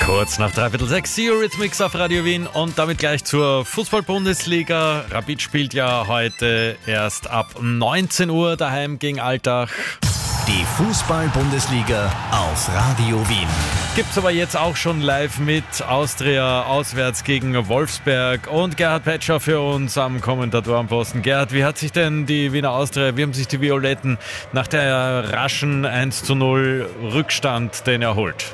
Kurz nach 5:15 Eurythmics auf Radio Wien und damit gleich zur Fußball-Bundesliga. Rapid spielt ja heute erst ab 19 Uhr daheim gegen Altach. Die Fußball-Bundesliga auf Radio Wien. Gibt's aber jetzt auch schon live mit Austria auswärts gegen Wolfsberg und Gerhard Petscher für uns am Kommentatorenposten. Gerhard, wie hat sich denn die Wiener Austria, wie haben sich die Violetten nach der raschen 1:0 Rückstand denn erholt?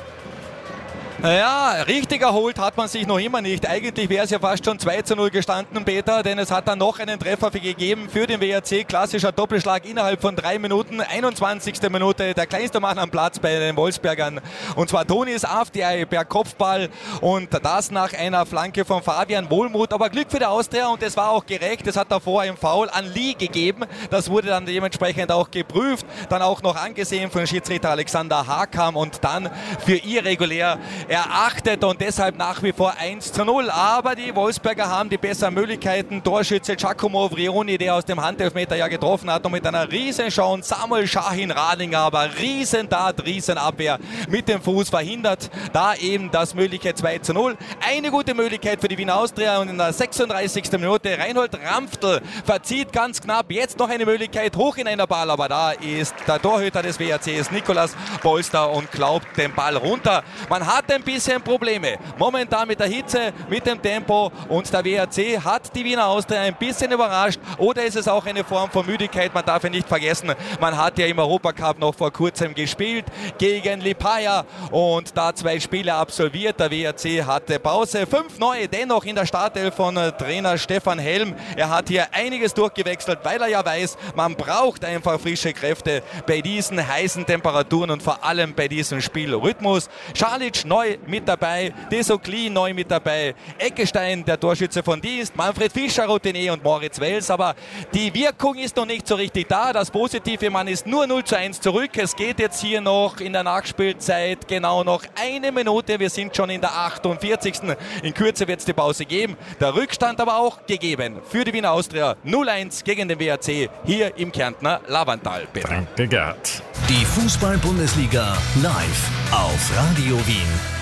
Ja, richtig erholt hat man sich noch immer nicht. Eigentlich wäre es ja fast schon 2:0 gestanden, Peter, denn es hat dann noch einen Treffer gegeben für den WRC. Klassischer Doppelschlag innerhalb von 3 Minuten. 21. Minute, der kleinste Mann am Platz bei den Wolfsbergern. Und zwar Tonis Afdiay per Kopfball und das nach einer Flanke von Fabian Wohlmuth. Aber Glück für die Austria und es war auch gerecht. Es hat davor ein Foul an Lee gegeben. Das wurde dann dementsprechend auch geprüft. Dann auch noch angesehen von Schiedsrichter Alexander Hakam und dann für irregulär erachtet und deshalb nach wie vor 1:0. Aber die Wolfsberger haben die besseren Möglichkeiten. Torschütze Giacomo Vrioni, der aus dem Handelfmeter ja getroffen hat und mit einer Riesenchance Samuel Shahin Radinger, aber Riesentat, Riesenabwehr mit dem Fuß verhindert. Da eben das mögliche 2:0. Eine gute Möglichkeit für die Wiener Austria und in der 36. Minute Reinhold Ramftl verzieht ganz knapp. Jetzt noch eine Möglichkeit hoch in einer Ball, aber da ist der Torhüter des WRCs Nikolaus Polster und klaubt den Ball runter. Man hat ein bisschen Probleme momentan mit der Hitze, mit dem Tempo und der WRC hat die Wiener Austria ein bisschen überrascht oder ist es auch eine Form von Müdigkeit? Man darf ja nicht vergessen, man hat ja im Europacup noch vor kurzem gespielt gegen Lipaja und da 2 Spiele absolviert. Der WRC hatte Pause, 5 neue dennoch in der Startelf von Trainer Stefan Helm. Er hat hier einiges durchgewechselt, weil er ja weiß, man braucht einfach frische Kräfte bei diesen heißen Temperaturen und vor allem bei diesem Spielrhythmus. Schalic neu mit dabei, Desokli neu mit dabei, Eckestein, der Torschütze von Dienst, Manfred Fischer, Routinier und Moritz Wels, aber die Wirkung ist noch nicht so richtig da. Das Positive, man ist nur 0:1 zurück. Es geht jetzt hier noch in der Nachspielzeit genau noch 1 Minute. Wir sind schon in der 48. In Kürze wird es die Pause geben. Der Rückstand aber auch gegeben für die Wiener Austria. 0:1 gegen den WRC hier im Kärntner Lavantal. Danke, Gerhard. Die Fußball-Bundesliga live auf Radio Wien.